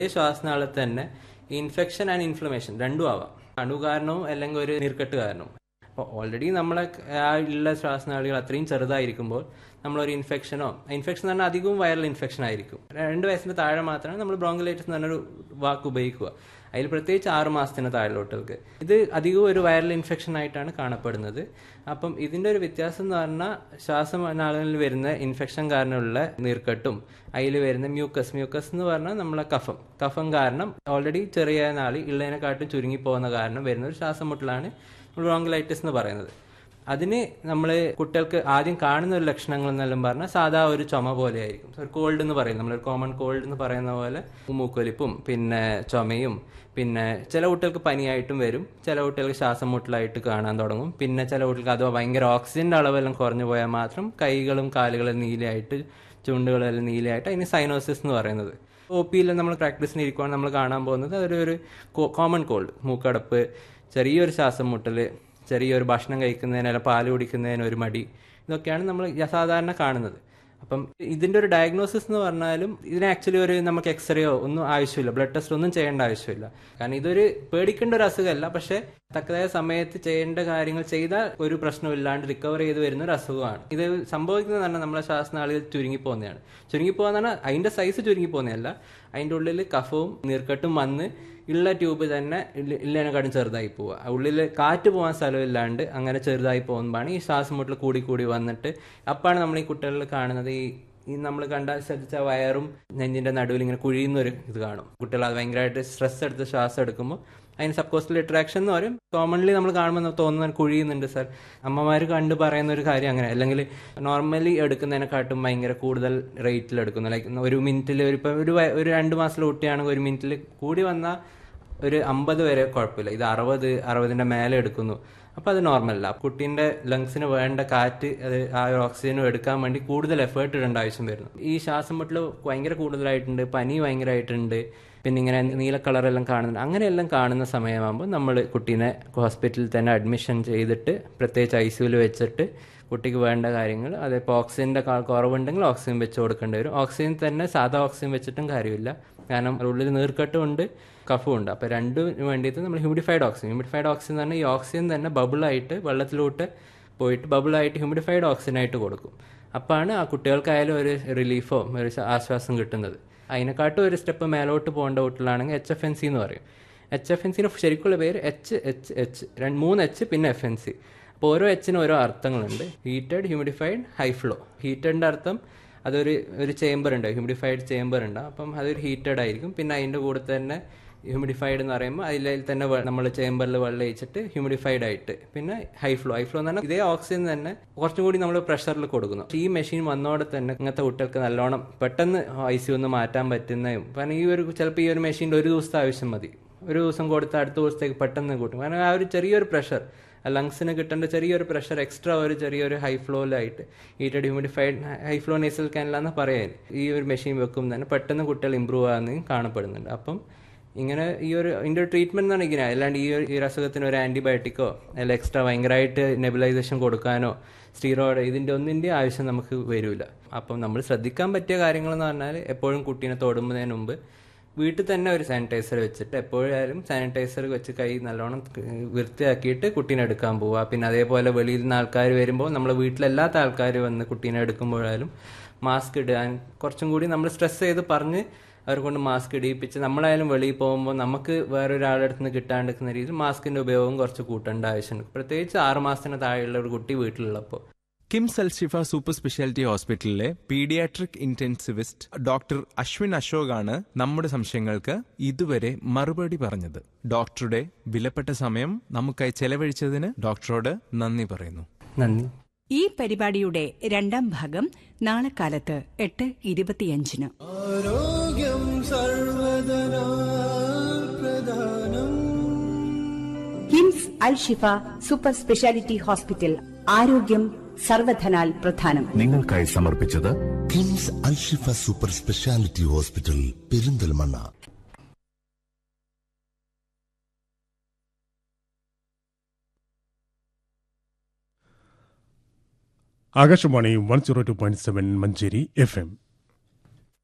ഈ ശ്വാസനാളത്തിൽ തന്നെ infection and inflammation രണ്ടും ആവാം. അണു കാരണവും അല്ലെങ്കിൽ ഒരു നീർക്കെട്ട് കാരണവും. അപ്പോൾ ഓൾറെഡി നമ്മളെ ആ ഉള്ള ശ്വാസനാളികൾ അത്രയും ചെറുതായിരിക്കുമ്പോൾ നമ്മളൊരു ഇൻഫെക്ഷൻ എന്ന് പറഞ്ഞാൽ അധികവും വൈറൽ ഇൻഫെക്ഷൻ ആയിരിക്കും. 2 വയസ്സിന് താഴെ മാത്രമാണ് നമ്മൾ ബ്രോങ്കിലൈറ്റിസ് എന്ന് പറഞ്ഞൊരു വാക്ക് ഉപയോഗിക്കുക. അതിൽ പ്രത്യേകിച്ച് 6 മാസത്തിന് താഴെലോട്ടുകൾക്ക് ഇത് അധികവും ഒരു വൈറൽ ഇൻഫെക്ഷൻ ആയിട്ടാണ് കാണപ്പെടുന്നത്. അപ്പം ഇതിൻ്റെ ഒരു വ്യത്യാസം എന്ന് പറഞ്ഞാൽ ശ്വാസനാളങ്ങളിൽ വരുന്ന ഇൻഫെക്ഷൻ കാരണമുള്ള നീർക്കെട്ടും അതിൽ വരുന്ന മ്യൂക്കസ് എന്ന് പറഞ്ഞാൽ നമ്മളെ കഫം കാരണം ഓൾറെഡി ചെറിയ നാളി ഉള്ളതിനെക്കാട്ടും ചുരുങ്ങിപ്പോകുന്ന കാരണം വരുന്ന ഒരു ശ്വാസം മുട്ടലാണ് ബ്രോങ്കിലൈറ്റിസ് എന്ന് പറയുന്നത്. അതിന് നമ്മൾ കുട്ടികൾക്ക് ആദ്യം കാണുന്ന ഒരു ലക്ഷണങ്ങൾ എന്നെല്ലാം പറഞ്ഞാൽ സാധാ ഒരു ചുമ പോലെ ആയിരിക്കും. ഒരു കോൾഡ് എന്ന് പറയും, നമ്മളൊരു കോമൺ കോൾഡ് എന്ന് പറയുന്ന പോലെ മൂക്കൊലിപ്പും പിന്നെ ചുമയും, പിന്നെ ചില കുട്ടികൾക്ക് പനിയായിട്ടും വരും, ചില കുട്ടികൾക്ക് ശ്വാസം മുട്ടലായിട്ട് കാണാൻ തുടങ്ങും. പിന്നെ ചില കുട്ടികൾക്ക് അഥവാ ഭയങ്കര ഓക്സിജൻ്റെ അളവെല്ലാം കുറഞ്ഞു പോയാൽ മാത്രം കൈകളും കാലുകളും നീലയായിട്ട് ചുണ്ടുകളെല്ലാം നീലയായിട്ട് അതിന് സൈനോസിസ് എന്ന് പറയുന്നത്. OPയിൽ നമ്മൾ പ്രാക്ടീസിന് ഇരിക്കുവാണ് നമ്മൾ കാണാൻ പോകുന്നത് ഒരു കോമൺ കോൾഡ്, മൂക്കടപ്പ്, ചെറിയൊരു ശ്വാസം മുട്ടൽ, ചെറിയൊരു ഭക്ഷണം കഴിക്കുന്നതിന് അല്ലെങ്കിൽ പാല് കുടിക്കുന്നതിന് ഒരു മടി, ഇതൊക്കെയാണ് നമ്മൾ സാധാരണ കാണുന്നത്. അപ്പം ഇതിൻ്റെ ഒരു ഡയഗ്നോസിസ് എന്ന് പറഞ്ഞാലും ഇതിന് ആക്ച്വലി ഒരു നമുക്ക് എക്സ്റേയോ ഒന്നും ആവശ്യമില്ല, ബ്ലഡ് ടെസ്റ്റ് ഒന്നും ചെയ്യേണ്ട ആവശ്യമില്ല. കാരണം ഇതൊരു പേടിക്കേണ്ട ഒരു അസുഖമല്ല, പക്ഷേ തക്കതായ സമയത്ത് ചെയ്യേണ്ട കാര്യങ്ങൾ ചെയ്താൽ ഒരു പ്രശ്നമില്ലാണ്ട് റിക്കവർ ചെയ്ത് വരുന്ന ഒരു അസുഖമാണ്. ഇത് സംഭവിക്കുന്നത് പറഞ്ഞാൽ നമ്മളെ ശ്വാസനാളികൾ ചുരുങ്ങിപ്പോകുന്നതാണ്. ചുരുങ്ങിപ്പോകാന്ന് പറഞ്ഞാൽ അതിൻ്റെ സൈസ് ചുരുങ്ങിപ്പോകുന്നതല്ല, അതിൻ്റെ ഉള്ളിൽ കഫവും നീർക്കെട്ടും വന്ന് ഉള്ള ട്യൂബ് തന്നെ ഇല്ലതിനെക്കാട്ടും ചെറുതായി പോവുക. ഉള്ളിൽ കാറ്റ് പോകാൻ സ്ഥലമില്ലാണ്ട് അങ്ങനെ ചെറുതായി പോകുമ്പോഴാണ് ഈ ശ്വാസം മുട്ടൽ കൂടി വന്നിട്ട് അപ്പാണ് നമ്മൾ ഈ കുട്ടികളിൽ കാണുന്നത് ഈ നമ്മൾ ശ്രദ്ധിച്ച വയറും നെഞ്ചിന്റെ നടുവിൽ ഇങ്ങനെ കുഴിയുന്നൊരു ഇത് കാണും. കുട്ടികൾ അത് ഭയങ്കരമായിട്ട് സ്ട്രെസ് എടുത്ത് ശ്വാസം എടുക്കുമ്പോൾ അതിന് സബ്കോസ്റ്റൽ റിട്രാക്ഷൻ എന്ന് പറയും. കോമൺലി നമ്മൾ കാണുമ്പോൾ തോന്നുന്ന കുഴിയുന്നുണ്ട് സാർ. അമ്മമാർ കണ്ടു പറയുന്ന ഒരു കാര്യം അങ്ങനെ, അല്ലെങ്കിൽ നോർമലി എടുക്കുന്നതിനെക്കാട്ടും ഭയങ്കര കൂടുതൽ റേറ്റിൽ എടുക്കുന്നു. ലൈക്ക് ഒരു മിനിറ്റിൽ ഒരു 2 മാസത്തിലെ കുട്ടിയാണെങ്കിൽ ഒരു മിനിറ്റിൽ കൂടി വന്നാൽ ഒരു 50 വരെ കുഴപ്പമില്ല. ഇത് 60ന്റെ മേലെ എടുക്കുന്നു. അപ്പോൾ അത് നോർമലല്ല. കുട്ടീൻ്റെ ലങ്സിന് വേണ്ട കാറ്റ് അത് ആ ഓക്സിജനും എടുക്കാൻ വേണ്ടി കൂടുതൽ എഫേർട്ട് ഇടേണ്ട ആവശ്യം വരുന്നു. ഈ ശ്വാസം മുട്ടൽ ഭയങ്കര കൂടുതലായിട്ടുണ്ട്, പനി ഭയങ്കരമായിട്ടുണ്ട്, പിന്നെ ഇങ്ങനെ നീല കളറെല്ലാം കാണുന്നുണ്ട്. അങ്ങനെയെല്ലാം കാണുന്ന സമയമാകുമ്പോൾ നമ്മൾ കുട്ടീനെ ഹോസ്പിറ്റലിൽ തന്നെ അഡ്മിഷൻ ചെയ്തിട്ട് പ്രത്യേകിച്ച് ICUവിൽ വെച്ചിട്ട് കുട്ടിക്ക് വേണ്ട കാര്യങ്ങൾ, അതിപ്പോൾ ഓക്സിജൻ്റെ കുറവുണ്ടെങ്കിൽ ഓക്സിജൻ വെച്ച് കൊടുക്കേണ്ടി വരും. ഓക്സിജൻ തന്നെ സാധാ ഓക്സിജൻ വെച്ചിട്ടും കാര്യമില്ല, കാരണം ഉള്ളിൽ നീർക്കെട്ടുമുണ്ട് കഫുണ്ട്. അപ്പോൾ രണ്ടിന് വേണ്ടിയിട്ട് നമ്മൾ ഹ്യൂമിഡിഫൈഡ് ഓക്സിജൻ എന്ന് പറഞ്ഞാൽ ഈ ഓക്സിജൻ തന്നെ ബബിളായിട്ട് വെള്ളത്തിലോട്ട് പോയിട്ട് ബബിളായിട്ട് ഹ്യൂമിഡിഫൈഡ് ഓക്സിജനായിട്ട് കൊടുക്കും. അപ്പോഴാണ് ആ കുട്ടികൾക്കായാലും ഒരു റിലീഫോ ഒരു ആശ്വാസം കിട്ടുന്നത്. അതിനെക്കാട്ടും ഒരു സ്റ്റെപ്പ് മേലോട്ട് പോകേണ്ട കുട്ടികളാണെങ്കിൽ HFNC എന്ന് പറയും. HFNCയുടെ ശരിക്കുള്ള പേര് H 3 H പിന്നെ FNC. അപ്പോൾ ഓരോ Hനും ഓരോ അർത്ഥങ്ങളുണ്ട്. Heated, humidified, high flow. ഹീറ്റഡിൻ്റെ അർത്ഥം ഒരു ചേമ്പർ ഉണ്ട്, ഹ്യൂമിഡിഫൈഡ് ചേമ്പർ ഉണ്ട്, അപ്പം അതൊരു ഹീറ്റഡ് ആയിരിക്കും. പിന്നെ അതിൻ്റെ കൂടെ തന്നെ ഹ്യൂമിഡിഫൈഡ് എന്ന് പറയുമ്പോൾ അതിൽ തന്നെ നമ്മൾ ചേമ്പറിൽ വെള്ളം ഒഴിച്ചിട്ട് ഹ്യൂമിഡിഫൈഡ് ആയിട്ട്. പിന്നെ ഹൈ ഫ്ലോ എന്ന് പറഞ്ഞാൽ ഇതേ ഓക്സിജൻ തന്നെ കുറച്ചും കൂടി നമ്മൾ പ്രഷറിൽ കൊടുക്കുന്നു. ഈ മെഷീൻ വന്നോടെ തന്നെ ഇങ്ങനത്തെ കുട്ടികൾക്ക് നല്ലോണം പെട്ടെന്ന് ICU ഒന്ന് മാറ്റാൻ പറ്റുന്നതും. കാരണം ചിലപ്പോൾ ഈ ഒരു മെഷീൻ്റെ ഒരു ദിവസത്തെ ആവശ്യം മതി. ഒരു ദിവസം കൊടുത്ത് അടുത്ത ദിവസത്തേക്ക് പെട്ടെന്ന് കൂട്ടും. കാരണം ആ ഒരു ചെറിയൊരു പ്രഷർ ലങ്സിന് കിട്ടേണ്ട ചെറിയൊരു പ്രഷർ എക്സ്ട്രാ ഒരു ചെറിയൊരു high ഫ്ലോയിലായിട്ട് heated humidified high flow nasal കാനിലാന്ന് പറയാൻ ഈ ഒരു മെഷീൻ വെക്കുമ്പോൾ തന്നെ പെട്ടെന്ന് കുട്ടികൾ ഇമ്പ്രൂവ് ആകുന്നതും കാണപ്പെടുന്നുണ്ട്. അപ്പം ഇങ്ങനെ ഇതിൻ്റെ ട്രീറ്റ്മെന്റ് എന്നാണ് ഇങ്ങനെ. അല്ലാണ്ട് ഈ അസുഖത്തിന് ഒരു ആന്റിബയോട്ടിക്കോ അല്ലെങ്കിൽ എക്സ്ട്രാ ഭയങ്കരമായിട്ട് നെബുലൈസേഷൻ കൊടുക്കാനോ സ്റ്റീറോയിഡ് ഒന്നിൻ്റെ ആവശ്യം നമുക്ക് വരില്ല. അപ്പം നമ്മൾ ശ്രദ്ധിക്കാൻ പറ്റിയ കാര്യങ്ങളെന്ന് പറഞ്ഞാൽ എപ്പോഴും കുട്ടീനെ തൊടുന്നതിന് മുമ്പ് വീട്ടിൽ തന്നെ ഒരു സാനിറ്റൈസർ വെച്ചിട്ട് എപ്പോഴും സാനിറ്റൈസർ വെച്ച് കൈ നല്ലോണം വൃത്തിയാക്കിയിട്ട് കുട്ടീനെ എടുക്കാൻ പോവുക. പിന്നെ അതേപോലെ വെളിയിൽ നിന്ന് ആൾക്കാർ വരുമ്പോൾ നമ്മൾ വീട്ടിലല്ലാത്ത ആൾക്കാർ വന്ന് കുട്ടീനെ എടുക്കുമ്പോഴായാലും മാസ്ക് ഇടാൻ കുറച്ചും കൂടി നമ്മൾ സ്ട്രെസ് ചെയ്ത് പറഞ്ഞ് അവരെ കൊണ്ട് മാസ്ക് ഇടിയിപ്പിച്ച് നമ്മളായാലും വെളിയിൽ പോകുമ്പോൾ നമുക്ക് വേറൊരാളുടെ അടുത്ത് നിന്ന് കിട്ടാണ്ടിരിക്കുന്ന രീതിയിൽ മാസ്കിന്റെ ഉപയോഗം കുറച്ച് കൂട്ടേണ്ട ആവശ്യമുണ്ട്, പ്രത്യേകിച്ച് 6 മാസത്തിന് താഴെയുള്ള ഒരു കുട്ടി വീട്ടിലുള്ളപ്പോൾ. കിംസ് അൽഷിഫ സൂപ്പർ സ്പെഷ്യാലിറ്റി ഹോസ്പിറ്റലിലെ പീഡിയാട്രിക് ഇന്റൻസിവിസ്റ്റ് ഡോക്ടർ അശ്വിൻ അശോകാണ് നമ്മുടെ സംശയങ്ങൾക്ക് ഇതുവരെ മറുപടി പറഞ്ഞത്. ഡോക്ടറുടെ വിലപ്പെട്ട സമയം നമുക്കായി ചെലവഴിച്ചതിന് ഡോക്ടറോട് നന്ദി പറയുന്നു. നന്ദി. ഈ പരിപാടിയുടെ 2ാം ഭാഗം നാളെ കാലത്ത് 8:25. ആരോഗ്യം സർവദനാ പ്രധാനം. KIMS Alshifa super speciality hospital, ആരോഗ്യം സർവധനാൽ പ്രധാനം. നിങ്ങൾക്കായി സമർപ്പിച്ചത് KIMS Alshifa super speciality hospital, Perinthalmanna. Akashvani 102.7 Manjeri FM.